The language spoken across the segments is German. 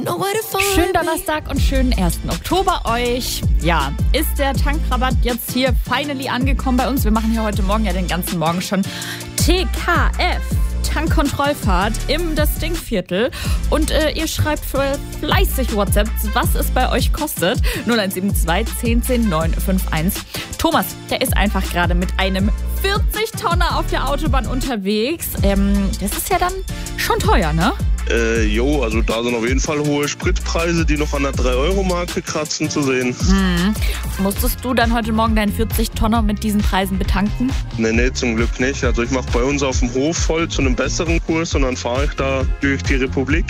Schönen Donnerstag und schönen 1. Oktober euch. Ja, ist der Tankrabatt jetzt hier finally angekommen bei uns? Wir machen hier heute Morgen ja den ganzen Morgen schon TKF. Tankkontrollfahrt im Distinktviertel und ihr schreibt für fleißig WhatsApp, was es bei euch kostet. 0172 10 10 951. Thomas, der ist einfach gerade mit einem 40-Tonner auf der Autobahn unterwegs. Das ist ja dann schon teuer, ne? Also da sind auf jeden Fall hohe Spritpreise, die noch an der 3-Euro-Marke kratzen, zu sehen. Musstest du dann heute Morgen deinen 40-Tonner mit diesen Preisen betanken? Nee, zum Glück nicht. Also ich mache bei uns auf dem Hof voll zu einem besseren Kurs und dann fahre ich da durch die Republik.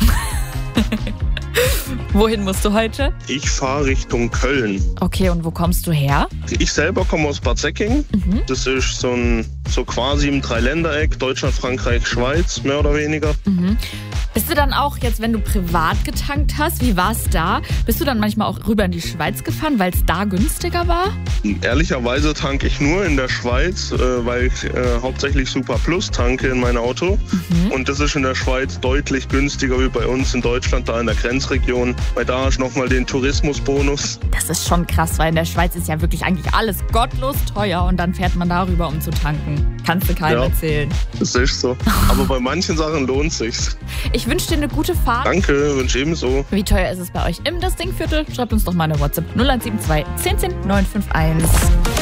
Wohin musst du heute? Ich fahre Richtung Köln. Okay, und wo kommst du her? Ich selber komme aus Bad Säcking. Das ist so quasi im Dreiländereck, Deutschland, Frankreich, Schweiz, mehr oder weniger. Bist du dann auch jetzt, wenn du privat getankt hast, wie war es da? Bist du dann manchmal auch rüber in die Schweiz gefahren, weil es da günstiger war? Ehrlicherweise tanke ich nur in der Schweiz, weil ich hauptsächlich Super Plus tanke in mein Auto. Und das ist in der Schweiz deutlich günstiger wie bei uns in Deutschland, da in der Grenzregion. Weil da hast du nochmal den Tourismusbonus. Das ist schon krass, weil in der Schweiz ist ja wirklich eigentlich alles gottlos teuer und dann fährt man darüber, um zu tanken. Kannst du keinem erzählen. Das ist so. Aber bei manchen Sachen lohnt sich's. Ich wünsche dir eine gute Fahrt. Danke, wünsche ebenso. Wie teuer ist es bei euch im Distinktviertel? Schreibt uns doch mal eine WhatsApp 0172 10 10 951.